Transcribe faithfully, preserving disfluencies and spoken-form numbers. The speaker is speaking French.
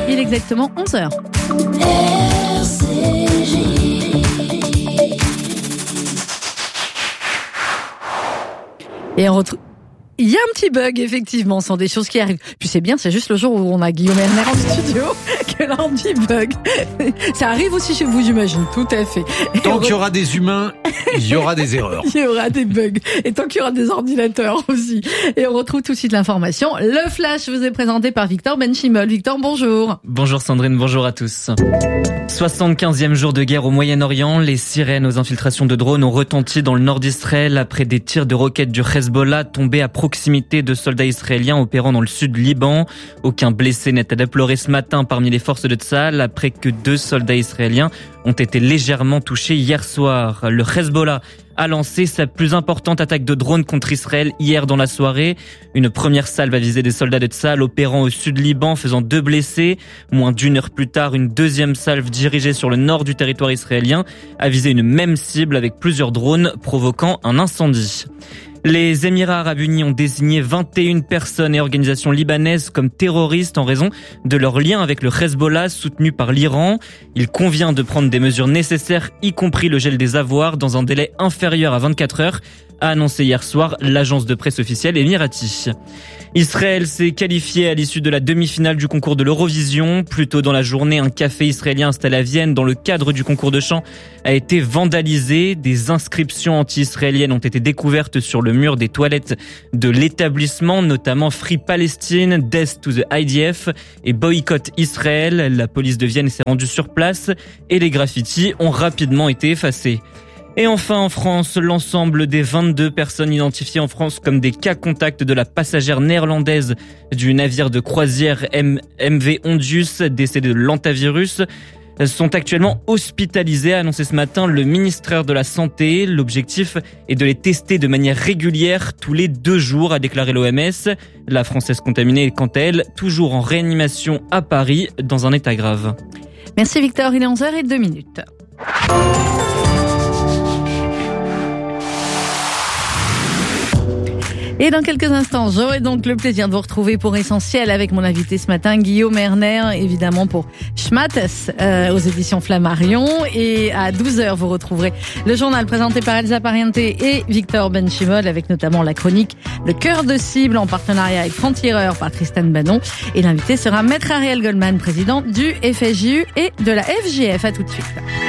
il est exactement onze heures. Et on retrouve... Il y a un petit bug, effectivement, ce sont des choses qui arrivent. Puis c'est bien, c'est juste le jour où on a Guillaume Erner en studio que l'ordi bug. Ça arrive aussi chez vous, j'imagine, tout à fait. Et Tant on... qu'il y aura des humains, il y aura des erreurs. Il y aura des bugs. Et tant qu'il y aura des ordinateurs aussi. Et on retrouve tout de suite l'information. Le Flash vous est présenté par Victor Benchimol. Victor, bonjour. Bonjour Sandrine, bonjour à tous. soixante-quinzième jour de guerre au Moyen-Orient. Les sirènes aux infiltrations de drones ont retenti dans le nord d'Israël après des tirs de roquettes du Hezbollah tombés à proximité de soldats israéliens opérant dans le sud Liban. Aucun blessé n'est à déplorer ce matin parmi les forces de Tsahal après que deux soldats israéliens ont été légèrement touchés hier soir. Le Hezbollah a lancé sa plus importante attaque de drones contre Israël hier dans la soirée. Une première salve a visé des soldats de Tsahal opérant au sud Liban, faisant deux blessés. Moins d'une heure plus tard, une deuxième salve dirigée sur le nord du territoire israélien a visé une même cible avec plusieurs drones, provoquant un incendie. Les Émirats arabes unis ont désigné vingt et une personnes et organisations libanaises comme terroristes en raison de leur lien avec le Hezbollah soutenu par l'Iran. Il convient de prendre des mesures nécessaires, y compris le gel des avoirs, dans un délai inférieur à vingt-quatre heures, a annoncé hier soir l'agence de presse officielle émirati. Israël s'est qualifié à l'issue de la demi-finale du concours de l'Eurovision. Plus tôt dans la journée, un café israélien installé à Vienne dans le cadre du concours de chant a été vandalisé. Des inscriptions anti-israéliennes ont été découvertes sur le mur des toilettes de l'établissement, notamment Free Palestine, Death to the I D F et Boycott Israël. La police de Vienne s'est rendue sur place et les graffitis ont rapidement été effacés. Et enfin en France, l'ensemble des vingt-deux personnes identifiées en France comme des cas contacts de la passagère néerlandaise du navire de croisière M V Ondius décédée de l'hantavirus sont actuellement hospitalisées, a annoncé ce matin le ministère de la Santé. L'objectif est de les tester de manière régulière tous les deux jours, a déclaré l'O M S. La Française contaminée est quant à elle toujours en réanimation à Paris dans un état grave. Merci Victor, il est onze heures zéro deux. Et dans quelques instants, j'aurai donc le plaisir de vous retrouver pour Essentiel avec mon invité ce matin, Guillaume Erner, évidemment pour Schmattes euh, aux éditions Flammarion. Et à douze heures, vous retrouverez le journal présenté par Elsa Pariente et Victor Benchimol avec notamment la chronique Le cœur de cible en partenariat avec Franc-Tireur par Tristan Banon. Et l'invité sera Maître Ariel Goldman, président du F S J U et de la F J F. À tout de suite.